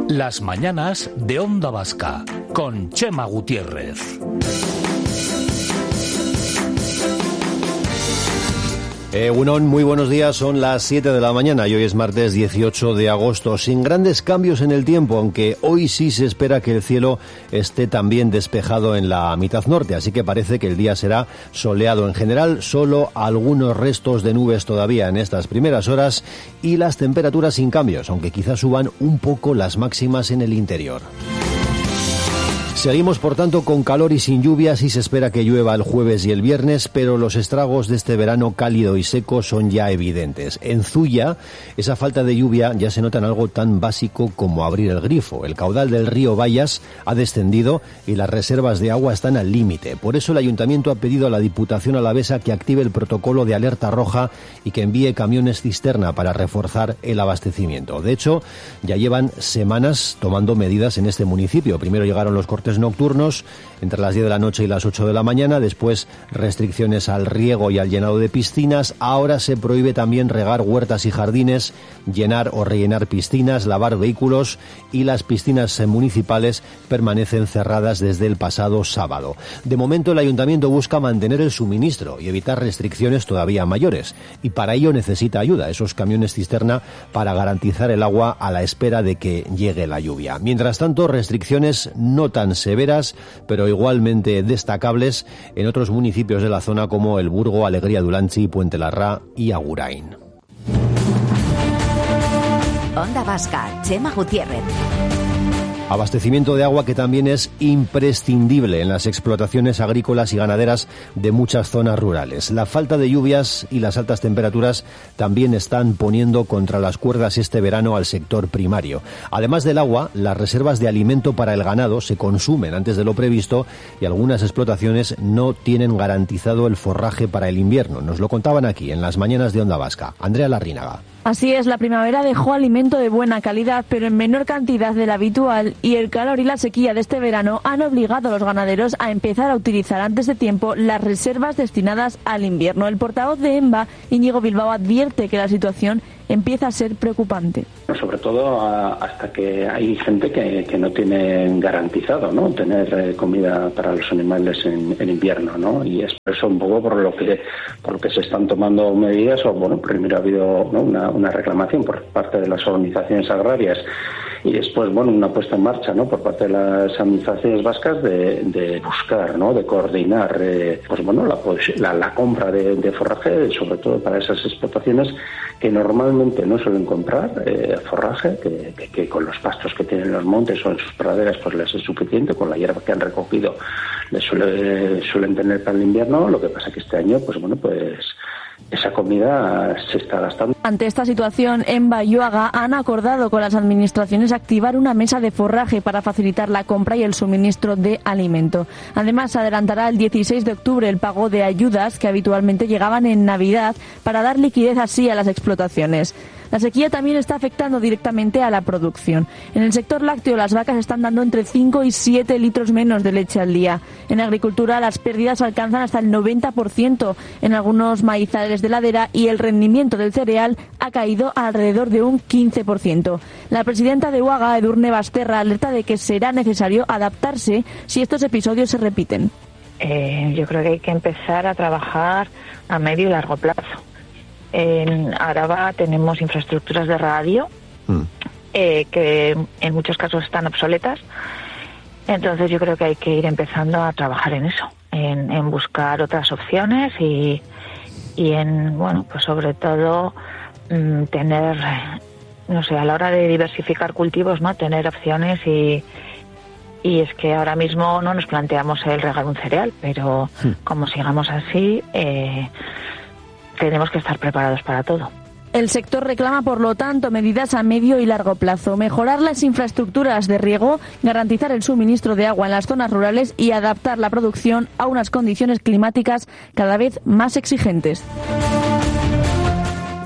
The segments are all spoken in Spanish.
Las mañanas de Onda Vasca, con Chema Gutiérrez. Egunon, muy buenos días, son las 7 de la mañana y hoy es martes 18 de agosto, sin grandes cambios en el tiempo, aunque hoy sí se espera que el cielo esté también despejado en la mitad norte, así que parece que el día será soleado en general, solo algunos restos de nubes todavía en estas primeras horas y las temperaturas sin cambios, aunque quizás suban un poco las máximas en el interior. Seguimos, por tanto, con calor y sin lluvias y se espera que llueva el jueves y el viernes, pero los estragos de este verano cálido y seco son ya evidentes. En Zuya, esa falta de lluvia ya se nota en algo tan básico como abrir el grifo. El caudal del río Bayas ha descendido y las reservas de agua están al límite. Por eso el Ayuntamiento ha pedido a la Diputación Alavesa que active el protocolo de alerta roja y que envíe camiones cisterna para reforzar el abastecimiento. De hecho, ya llevan semanas tomando medidas en este municipio. Primero llegaron los cortes nocturnos entre las 10 de la noche y las 8 de la mañana, después restricciones al riego y al llenado de piscinas, ahora se prohíbe también regar huertas y jardines, llenar o rellenar piscinas, lavar vehículos y las piscinas municipales permanecen cerradas desde el pasado sábado. De momento el Ayuntamiento busca mantener el suministro y evitar restricciones todavía mayores y para ello necesita ayuda, esos camiones cisterna para garantizar el agua a la espera de que llegue la lluvia. Mientras tanto, restricciones no tan severas, pero igualmente destacables en otros municipios de la zona como El Burgo, Alegría de Ulanchi, Puente Larra y Agurain. Onda Vasca, Chema Gutiérrez. Abastecimiento de agua que también es imprescindible en las explotaciones agrícolas y ganaderas de muchas zonas rurales. La falta de lluvias y las altas temperaturas también están poniendo contra las cuerdas este verano al sector primario. Además del agua, las reservas de alimento para el ganado se consumen antes de lo previsto y algunas explotaciones no tienen garantizado el forraje para el invierno. Nos lo contaban aquí en las mañanas de Onda Vasca. Andrea Larrínaga. Así es, la primavera dejó alimento de buena calidad, pero en menor cantidad de la habitual, y el calor y la sequía de este verano han obligado a los ganaderos a empezar a utilizar antes de tiempo las reservas destinadas al invierno. El portavoz de EMBA, Íñigo Bilbao, advierte que la situación empieza a ser preocupante. Sobre todo hasta que hay gente que no tiene garantizado, ¿no?, tener comida para los animales en invierno, ¿no? Y es eso un poco por lo que se están tomando medidas, o bueno, primero ha habido, ¿no?, una reclamación por parte de las organizaciones agrarias y después, bueno, una puesta en marcha, ¿no?, por parte de las administraciones vascas de buscar, ¿no?, de coordinar, pues bueno, la compra de forraje, sobre todo para esas explotaciones que normalmente no suelen comprar forraje, que con los pastos que tienen en los montes o en sus praderas pues les es suficiente, con la hierba que han recogido les suelen tener para el invierno. Lo que pasa que este año, pues bueno, pues esa comida se está gastando. Ante esta situación, EMBA y UAGA han acordado con las administraciones activar una mesa de forraje para facilitar la compra y el suministro de alimento. Además, se adelantará el 16 de octubre el pago de ayudas que habitualmente llegaban en Navidad para dar liquidez así a las explotaciones. La sequía también está afectando directamente a la producción. En el sector lácteo, las vacas están dando entre 5 y 7 litros menos de leche al día. En agricultura, las pérdidas alcanzan hasta el 90% en algunos maizales de ladera y el rendimiento del cereal ha caído a alrededor de un 15%. La presidenta de UAGA, Edurne Basterra, alerta de que será necesario adaptarse si estos episodios se repiten. Yo creo que hay que empezar a trabajar a medio y largo plazo. En Araba tenemos infraestructuras de radio que en muchos casos están obsoletas, entonces yo creo que hay que ir empezando a trabajar en eso, en buscar otras opciones y en, bueno, pues sobre todo tener, no sé, a la hora de diversificar cultivos, ¿no?, tener opciones y es que ahora mismo no nos planteamos el regar un cereal, pero como sigamos así, tenemos que estar preparados para todo. El sector reclama, por lo tanto, medidas a medio y largo plazo, mejorar las infraestructuras de riego, garantizar el suministro de agua en las zonas rurales y adaptar la producción a unas condiciones climáticas cada vez más exigentes.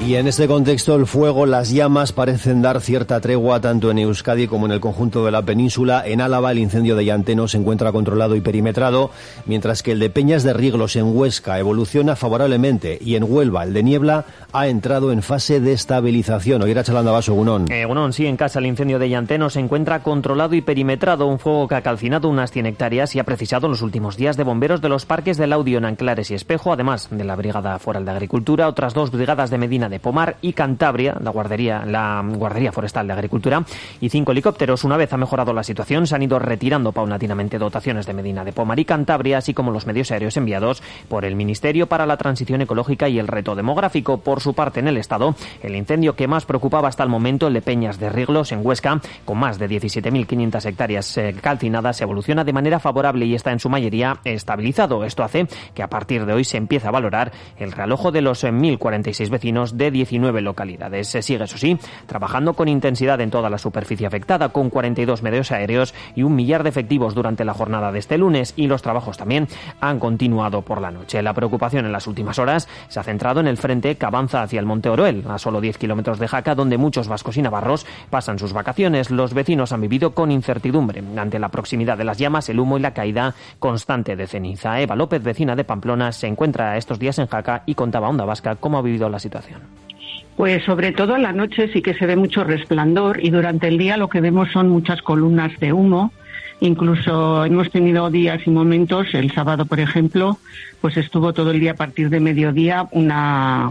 Y en este contexto, el fuego, las llamas parecen dar cierta tregua tanto en Euskadi como en el conjunto de la península. En Álava, el incendio de Llanteno se encuentra controlado y perimetrado, mientras que el de Peñas de Riglos en Huesca evoluciona favorablemente, y en Huelva, el de Niebla, ha entrado en fase de estabilización. Oira Chalandabaso, Egunon. Egunon, sí, en casa el incendio de Llanteno se encuentra controlado y perimetrado, un fuego que ha calcinado unas 100 hectáreas y ha precisado en los últimos días de bomberos de los parques del Laudio en Anclares y Espejo, además de la Brigada Foral de Agricultura, otras 2 brigadas de Medina de Pomar y Cantabria, la Guardería Forestal de Agricultura, y 5 helicópteros. Una vez ha mejorado la situación, se han ido retirando paulatinamente dotaciones de Medina de Pomar y Cantabria, así como los medios aéreos enviados por el Ministerio para la Transición Ecológica y el Reto Demográfico. Por su parte, en el Estado, el incendio que más preocupaba hasta el momento, el de Peñas de Riglos en Huesca, con más de 17.500 hectáreas calcinadas, evoluciona de manera favorable y está en su mayoría estabilizado. Esto hace que a partir de hoy se empiece a valorar el realojo de los 1.046 vecinos de 19 localidades. Se sigue, eso sí, trabajando con intensidad en toda la superficie afectada, con 42 medios aéreos y 1 millar de efectivos durante la jornada de este lunes, y los trabajos también han continuado por la noche. La preocupación en las últimas horas se ha centrado en el frente que avanza hacia el Monte Oroel, a solo 10 kilómetros de Jaca, donde muchos vascos y navarros pasan sus vacaciones. Los vecinos han vivido con incertidumbre ante la proximidad de las llamas, el humo y la caída constante de ceniza. Eva López, vecina de Pamplona, se encuentra estos días en Jaca y contaba a Onda Vasca cómo ha vivido la situación. Pues sobre todo en la noche sí que se ve mucho resplandor, y durante el día lo que vemos son muchas columnas de humo. Incluso hemos tenido días y momentos, el sábado por ejemplo, pues estuvo todo el día a partir de mediodía una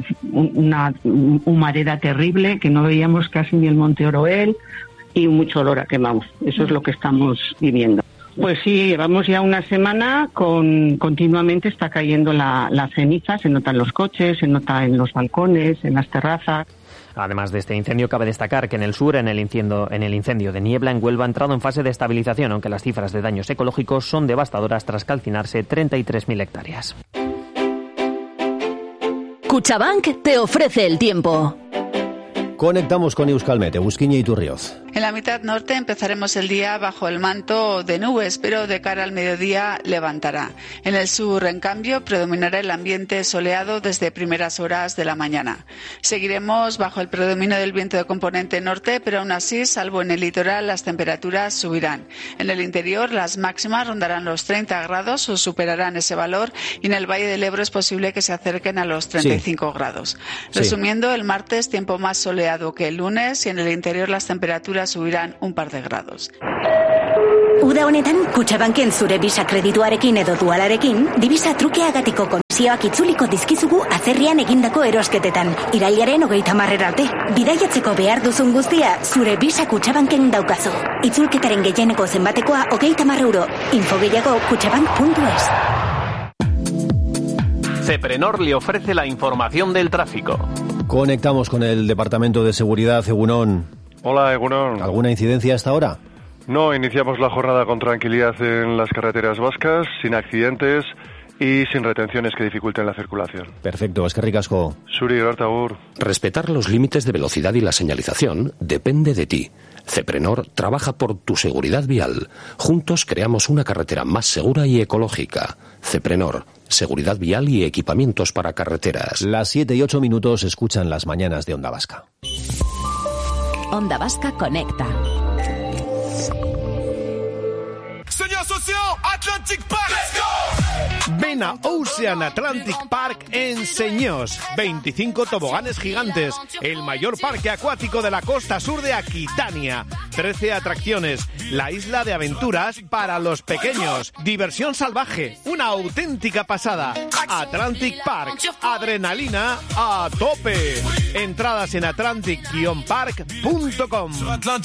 humareda terrible que no veíamos casi ni el Monte Oroel, y mucho olor a quemado. Eso es lo que estamos viviendo. Pues sí, llevamos ya una semana continuamente está cayendo la ceniza, se nota en los coches, se nota en los balcones, en las terrazas. Además de este incendio, cabe destacar que en el sur, en el incendio de Niebla, en Huelva, ha entrado en fase de estabilización, aunque las cifras de daños ecológicos son devastadoras tras calcinarse 33.000 hectáreas. Cuchabank te ofrece el tiempo. Conectamos con Euskalmet, Egusquiña y Turrioz. En la mitad norte empezaremos el día bajo el manto de nubes, pero de cara al mediodía levantará. En el sur, en cambio, predominará el ambiente soleado desde primeras horas de la mañana. Seguiremos bajo el predominio del viento de componente norte, pero aún así, salvo en el litoral, las temperaturas subirán. En el interior, las máximas rondarán los 30 grados o superarán ese valor, y en el Valle del Ebro es posible que se acerquen a los 35 grados. Resumiendo, el martes tiempo más soleado que el lunes, y en el interior las temperaturas subirán un par de grados. Uda honetan, Kutxabanken zure Visa kredituarekin edo dualarekin, divisa trukeagatiko komisioak itzuliko dizkizugu atzerrian egindako erosketetan. Irailaren 30 arte. Bidaiatzeko behar duzun guztia, zure Visa Kutxabanken daukazu. Itzulketaren gehieneko zenbatekoa 30 euro. Info gehiago kutxabank.es. Ceprenor le ofrece la información del tráfico. Conectamos con el Departamento de Seguridad, Egunon. Hola, Egunon. ¿Alguna incidencia hasta ahora? No, iniciamos la jornada con tranquilidad en las carreteras vascas, sin accidentes y sin retenciones que dificulten la circulación. Perfecto, eskerrik asko. Zuri, Agur. Respetar los límites de velocidad y la señalización depende de ti. Ceprenor trabaja por tu seguridad vial. Juntos creamos una carretera más segura y ecológica. Ceprenor, seguridad vial y equipamientos para carreteras. Las 7:08 escuchan las mañanas de Onda Vasca. Onda Vasca conecta. Señor socio, Atlantic Park. Let's go. Ven a Ocean Atlantic Park en Señós. 25 toboganes gigantes, el mayor parque acuático de la costa sur de Aquitania. 13 atracciones, la isla de aventuras para los pequeños. Diversión salvaje, una auténtica pasada. Atlantic Park, adrenalina a tope. Entradas en atlantic-park.com.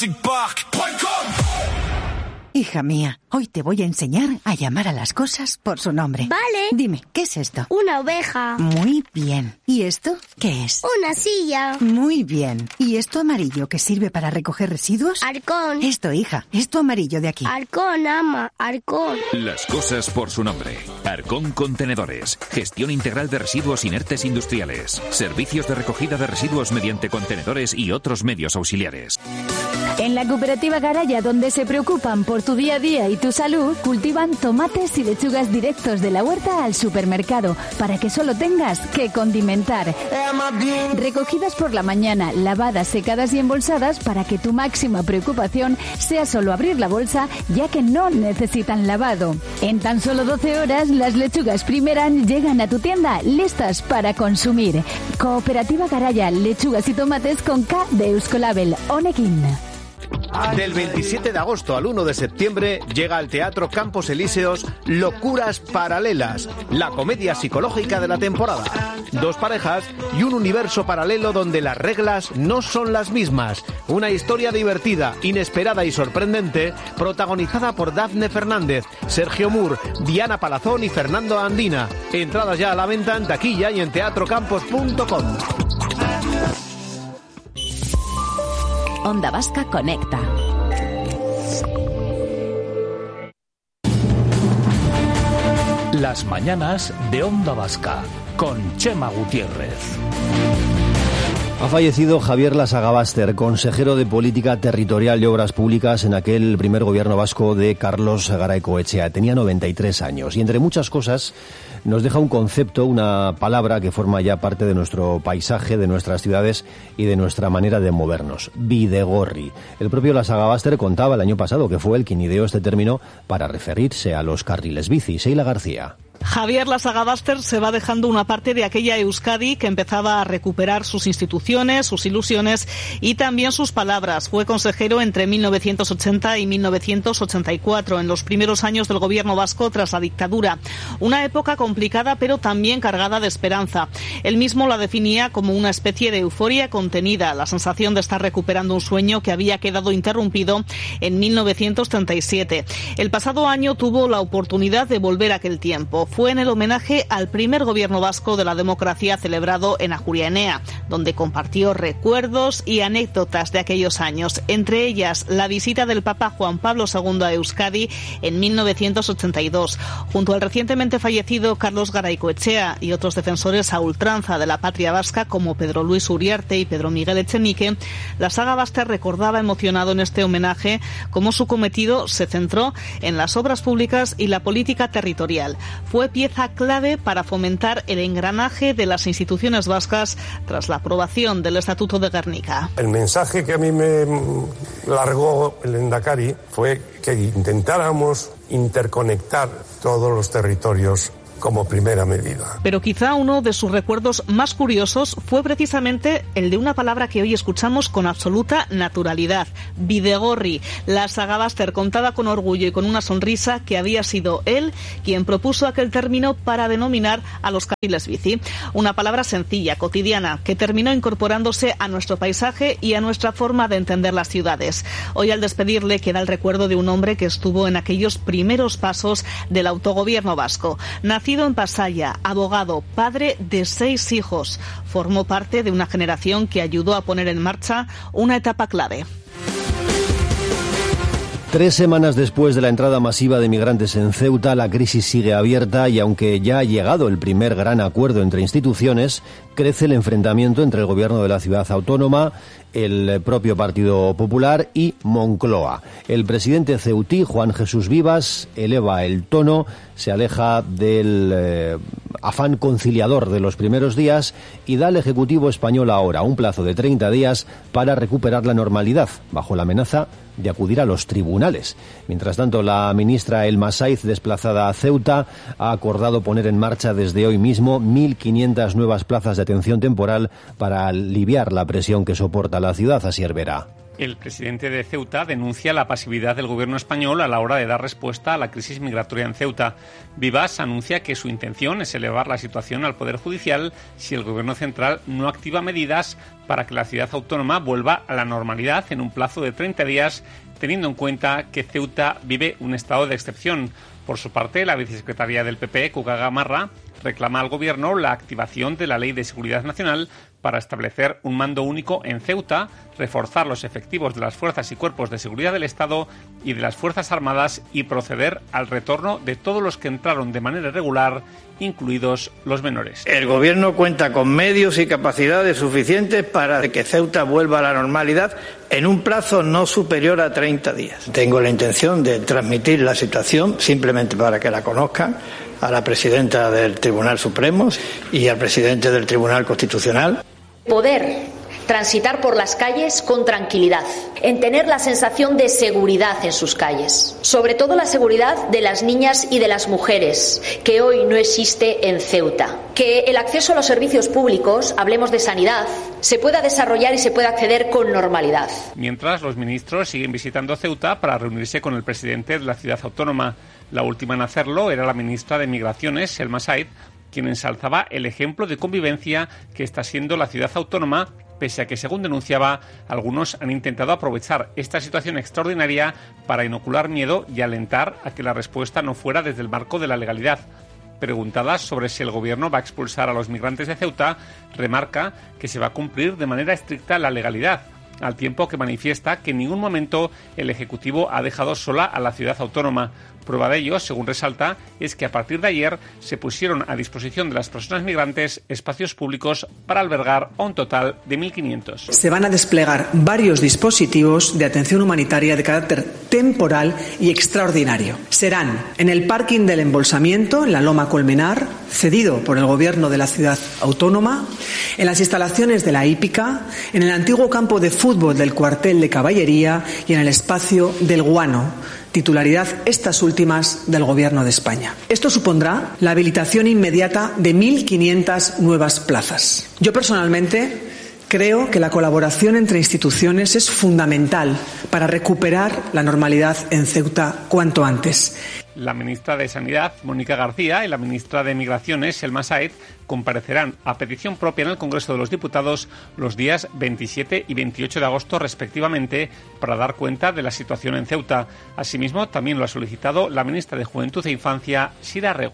Hija mía, hoy te voy a enseñar a llamar a las cosas por su nombre. Vale. Dime, ¿qué es esto? Una oveja. Muy bien. ¿Y esto qué es? Una silla. Muy bien. ¿Y esto amarillo que sirve para recoger residuos? Arcón. Esto, hija, esto amarillo de aquí. Arcón, ama, Arcón. Las cosas por su nombre. Arcón Contenedores. Gestión integral de residuos inertes industriales. Servicios de recogida de residuos mediante contenedores y otros medios auxiliares. En la cooperativa Garaya, donde se preocupan por tu día a día y tu salud, cultivan tomates y lechugas directos de la huerta al supermercado, para que solo tengas que condimentar. Recogidas por la mañana, lavadas, secadas y embolsadas para que tu máxima preocupación sea solo abrir la bolsa, ya que no necesitan lavado. En tan solo 12 horas, las lechugas Primeran llegan a tu tienda listas para consumir. Cooperativa Garaya, lechugas y tomates con K de Euskolabel, Onekin. Del 27 de agosto al 1 de septiembre llega al Teatro Campos Elíseos Locuras Paralelas, la comedia psicológica de la temporada. 2 parejas y un universo paralelo donde las reglas no son las mismas. Una historia divertida, inesperada y sorprendente, protagonizada por Dafne Fernández, Sergio Moore, Diana Palazón y Fernando Andina. Entradas ya a la venta en taquilla y en teatrocampos.com. Onda Vasca Conecta. Las mañanas de Onda Vasca con Chema Gutiérrez. Ha fallecido Javier Lasagabaster, consejero de Política Territorial y Obras Públicas en aquel primer gobierno vasco de Carlos Garaikoetxea. Tenía 93 años y, entre muchas cosas, nos deja un concepto, una palabra que forma ya parte de nuestro paisaje, de nuestras ciudades y de nuestra manera de movernos: bidegorri. El propio Lasagabaster contaba el año pasado que fue él quien ideó este término para referirse a los carriles bici. Sheila García. Javier Lasagabaster se va dejando una parte de aquella Euskadi que empezaba a recuperar sus instituciones, sus ilusiones y también sus palabras. Fue consejero entre 1980 y 1984, en los primeros años del gobierno vasco tras la dictadura. Una época complicada pero también cargada de esperanza. Él mismo la definía como una especie de euforia contenida, la sensación de estar recuperando un sueño que había quedado interrumpido en 1937. El pasado año tuvo la oportunidad de volver a aquel tiempo. Fue en el homenaje al primer gobierno vasco de la democracia celebrado en Ajuria Enea, donde compartió recuerdos y anécdotas de aquellos años, entre ellas la visita del Papa Juan Pablo II a Euskadi en 1982, junto al recientemente fallecido Carlos Garaikoetxea y otros defensores a ultranza de la patria vasca como Pedro Luis Uriarte y Pedro Miguel Echenique. Lasagabaster recordaba emocionado en este homenaje cómo su cometido se centró en las obras públicas y la política territorial. Fue pieza clave para fomentar el engranaje de las instituciones vascas tras la aprobación del Estatuto de Gernika. El mensaje que a mí me largó el Lehendakari fue que intentáramos interconectar todos los territorios como primera medida. Pero quizá uno de sus recuerdos más curiosos fue precisamente el de una palabra que hoy escuchamos con absoluta naturalidad: bidegorri. Lasagabaster contaba con orgullo y con una sonrisa que había sido él quien propuso aquel término para denominar a los carriles bici. Una palabra sencilla, cotidiana, que terminó incorporándose a nuestro paisaje y a nuestra forma de entender las ciudades. Hoy, al despedirle, queda el recuerdo de un hombre que estuvo en aquellos primeros pasos del autogobierno vasco. Nacido en Pasaia, abogado, padre de 6 hijos, formó parte de una generación que ayudó a poner en marcha una etapa clave. 3 semanas después de la entrada masiva de migrantes en Ceuta, la crisis sigue abierta y, aunque ya ha llegado el primer gran acuerdo entre instituciones, crece el enfrentamiento entre el gobierno de la ciudad autónoma, el propio Partido Popular y Moncloa. El presidente ceutí, Juan Jesús Vivas, eleva el tono, se aleja del afán conciliador de los primeros días y da al Ejecutivo español ahora un plazo de 30 días para recuperar la normalidad, bajo la amenaza de acudir a los tribunales. Mientras tanto, la ministra Elma Saiz, desplazada a Ceuta, ha acordado poner en marcha desde hoy mismo 1.500 nuevas plazas de atención temporal para aliviar la presión que soporta la ciudad. Asier Vera. El presidente de Ceuta denuncia la pasividad del gobierno español a la hora de dar respuesta a la crisis migratoria en Ceuta. Vivas anuncia que su intención es elevar la situación al Poder Judicial si el gobierno central no activa medidas para que la ciudad autónoma vuelva a la normalidad en un plazo de 30 días, teniendo en cuenta que Ceuta vive un estado de excepción. Por su parte, la vicesecretaria del PP, Cuca Gamarra, reclama al gobierno la activación de la Ley de Seguridad Nacional para establecer un mando único en Ceuta, reforzar los efectivos de las fuerzas y cuerpos de seguridad del Estado y de las Fuerzas Armadas y proceder al retorno de todos los que entraron de manera irregular, incluidos los menores. El Gobierno cuenta con medios y capacidades suficientes para que Ceuta vuelva a la normalidad en un plazo no superior a 30 días. Tengo la intención de transmitir la situación, simplemente para que la conozcan, a la presidenta del Tribunal Supremo y al presidente del Tribunal Constitucional. Poder transitar por las calles con tranquilidad, en tener la sensación de seguridad en sus calles, sobre todo la seguridad de las niñas y de las mujeres, que hoy no existe en Ceuta. Que el acceso a los servicios públicos, hablemos de sanidad, se pueda desarrollar y se pueda acceder con normalidad. Mientras, los ministros siguen visitando Ceuta para reunirse con el presidente de la ciudad autónoma. La última en hacerlo era la ministra de Migraciones, Selma Said, quien ensalzaba el ejemplo de convivencia que está siendo la ciudad autónoma, pese a que, según denunciaba, algunos han intentado aprovechar esta situación extraordinaria para inocular miedo y alentar a que la respuesta no fuera desde el marco de la legalidad. Preguntada sobre si el Gobierno va a expulsar a los migrantes de Ceuta, remarca que se va a cumplir de manera estricta la legalidad, al tiempo que manifiesta que en ningún momento el Ejecutivo ha dejado sola a la ciudad autónoma. Prueba de ello, según resalta, es que a partir de ayer se pusieron a disposición de las personas migrantes espacios públicos para albergar a un total de 1.500. Se van a desplegar varios dispositivos de atención humanitaria de carácter temporal y extraordinario. Serán en el parking del embolsamiento, en la Loma Colmenar, cedido por el Gobierno de la ciudad autónoma, en las instalaciones de la hípica, en el antiguo campo de fútbol del cuartel de caballería y en el espacio del Guano, titularidad estas últimas del Gobierno de España. Esto supondrá la habilitación inmediata de 1.500 nuevas plazas. Yo personalmente creo que la colaboración entre instituciones es fundamental para recuperar la normalidad en Ceuta cuanto antes. La ministra de Sanidad, Mónica García, y la ministra de Migraciones, Selma Said, comparecerán a petición propia en el Congreso de los Diputados los días 27 y 28 de agosto, respectivamente, para dar cuenta de la situación en Ceuta. Asimismo, también lo ha solicitado la ministra de Juventud e Infancia, Sira Rego.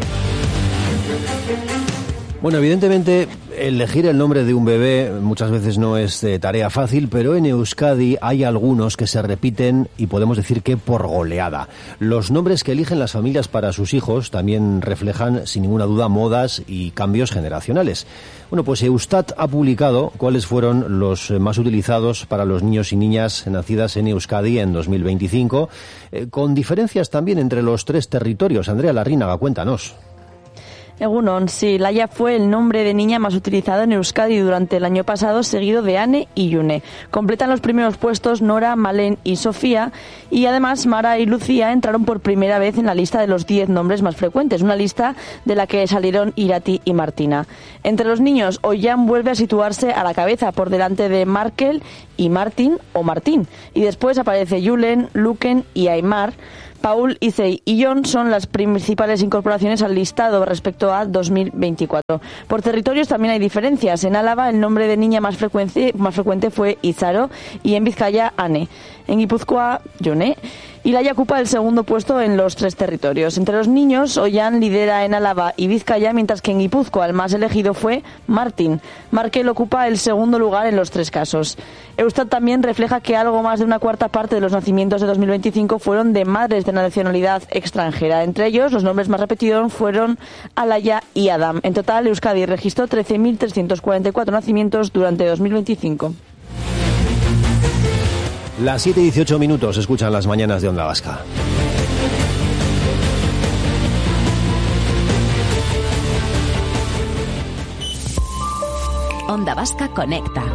Bueno, evidentemente, elegir el nombre de un bebé muchas veces no es tarea fácil, pero en Euskadi hay algunos que se repiten y podemos decir que por goleada. Los nombres que eligen las familias para sus hijos también reflejan, sin ninguna duda, modas y cambios generacionales. Bueno, pues Eustat ha publicado cuáles fueron los más utilizados para los niños y niñas nacidas en Euskadi en 2025, con diferencias también entre los tres territorios. Andrea Larrínaga, cuéntanos. Egunon, sí, Laia fue el nombre de niña más utilizado en Euskadi durante el año pasado, seguido de Ane y Yune. Completan los primeros puestos Nora, Malén y Sofía, y además Mara y Lucía entraron por primera vez en la lista de los 10 nombres más frecuentes, una lista de la que salieron Irati y Martina. Entre los niños, Ollán vuelve a situarse a la cabeza, por delante de Markel y Martín o Martín, y después aparece Julen, Luken y Aymar. Paul, Icey y John son las principales incorporaciones al listado respecto a 2024. Por territorios también hay diferencias. En Álava el nombre de niña más frecuente fue Izaro y en Vizcaya Ane. En Guipúzcoa, Jone. Y Laia ocupa el segundo puesto en los tres territorios. Entre los niños, Ollán lidera en Álava y Vizcaya, mientras que en Guipúzcoa el más elegido fue Martín. Markel ocupa el segundo lugar en los tres casos. Eustat también refleja que algo más de una cuarta parte de los nacimientos de 2025 fueron de madres de nacionalidad extranjera. Entre ellos, los nombres más repetidos fueron Alaya y Adam. En total, Euskadi registró 13.344 nacimientos durante 2025. Las 7:18 minutos, escuchan las mañanas de Onda Vasca. Onda Vasca conecta.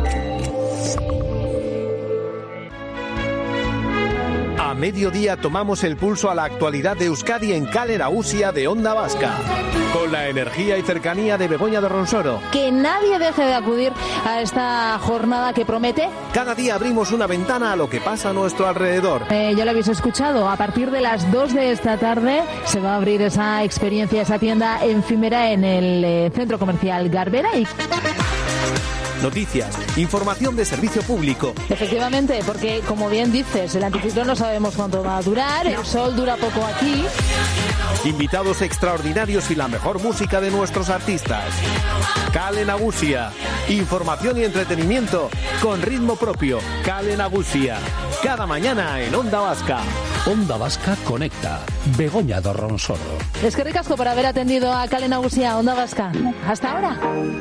A mediodía tomamos el pulso a la actualidad de Euskadi en Kale Nagusia de Onda Vasca, con la energía y cercanía de Begoña de Ronsoro. Que nadie deje de acudir a esta jornada que promete. Cada día abrimos una ventana a lo que pasa a nuestro alrededor. Ya lo habéis escuchado, a partir de las 2 de esta tarde se va a abrir esa experiencia, esa tienda efímera en el centro comercial Garbera. noticias, información de servicio público. Efectivamente, porque como bien dices, el anticiclón no sabemos cuánto va a durar, el sol dura poco aquí. Invitados extraordinarios y la mejor música de nuestros artistas. Kale Nagusia. Información y entretenimiento con ritmo propio. Kale Nagusia. Cada mañana en Onda Vasca. Onda Vasca conecta. Begoña Dorronsoro. Es que ricasco por haber atendido a Kale Nagusia, Onda Vasca. Hasta ahora.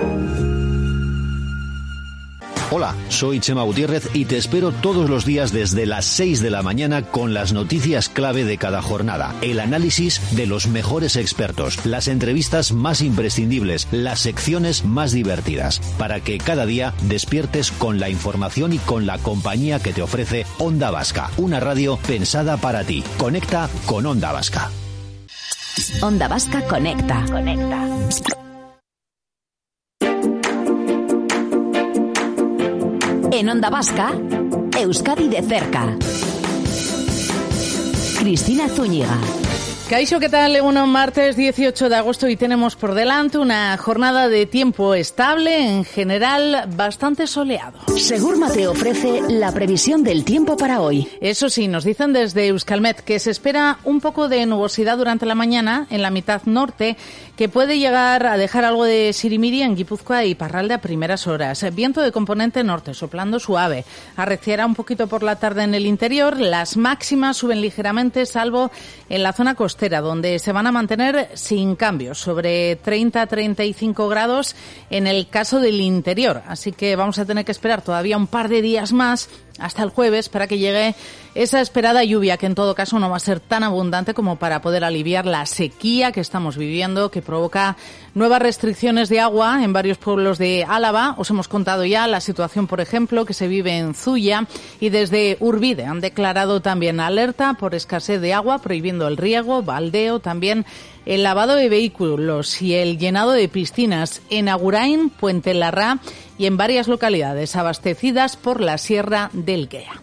Hola, soy Chema Gutiérrez y te espero todos los días desde las 6 de la mañana con las noticias clave de cada jornada, el análisis de los mejores expertos, las entrevistas más imprescindibles, las secciones más divertidas, para que cada día despiertes con la información y con la compañía que te ofrece Onda Vasca, una radio pensada para ti. Conecta con Onda Vasca. Onda Vasca conecta. En Onda Vasca, Euskadi de cerca. Cristina Zúñiga. Kaixo, ¿qué tal? Bueno, martes 18 de agosto y tenemos por delante una jornada de tiempo estable, en general bastante soleado. Segurma te ofrece la previsión del tiempo para hoy. Eso sí, nos dicen desde Euskalmet que se espera un poco de nubosidad durante la mañana en la mitad norte, que puede llegar a dejar algo de sirimiri en Guipúzcoa y Iparralde a primeras horas. Viento de componente norte, soplando suave. Arreciará un poquito por la tarde en el interior. Las máximas suben ligeramente, salvo en la zona costera, donde se van a mantener sin cambios, sobre 30-35 grados en el caso del interior. Así que vamos a tener que esperar todavía un par de días más, hasta el jueves, para que llegue esa esperada lluvia, que en todo caso no va a ser tan abundante como para poder aliviar la sequía que estamos viviendo, que provoca nuevas restricciones de agua en varios pueblos de Álava. Os hemos contado ya la situación, por ejemplo, que se vive en Zuya, y desde Urbide han declarado también alerta por escasez de agua, prohibiendo el riego, baldeo, también el lavado de vehículos y el llenado de piscinas en Agurain, Puente Larra y en varias localidades abastecidas por la Sierra del Guea.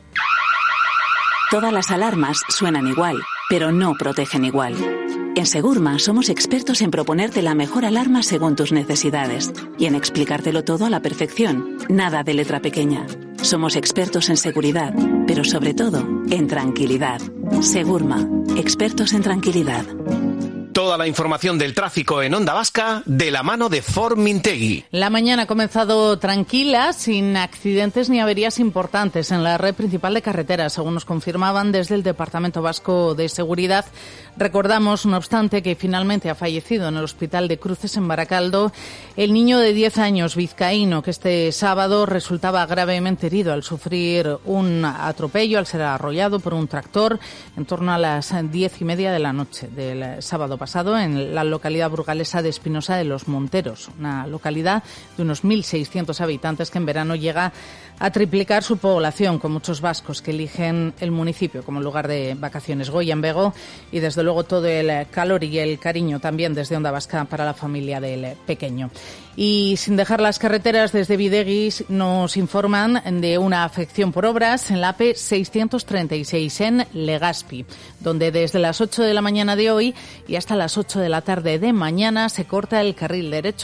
Todas las alarmas suenan igual, pero no protegen igual. En Segurma somos expertos en proponerte la mejor alarma según tus necesidades y en explicártelo todo a la perfección, nada de letra pequeña. Somos expertos en seguridad, pero sobre todo en tranquilidad. Segurma, expertos en tranquilidad. Toda la información del tráfico en Onda Vasca de la mano de Ford Mintegui. La mañana ha comenzado tranquila, sin accidentes ni averías importantes en la red principal de carreteras, según nos confirmaban desde el Departamento Vasco de Seguridad. Recordamos, no obstante, que finalmente ha fallecido en el Hospital de Cruces en Baracaldo el niño de 10 años vizcaíno, que este sábado resultaba gravemente herido al sufrir un atropello, al ser arrollado por un tractor en torno a las 10:30 de la noche del sábado pasado en la localidad burgalesa de Espinosa de los Monteros, una localidad de unos 1.600 habitantes que en verano llega a triplicar su población, con muchos vascos que eligen el municipio como lugar de vacaciones. Goya en Bego, y desde luego todo el calor y el cariño también desde Onda Vasca para la familia del pequeño. Y sin dejar las carreteras, desde Videguis nos informan de una afección por obras en la AP 636 en Legazpi, donde desde las 8 de la mañana de hoy y hasta las 8 de la tarde de mañana se corta el carril derecho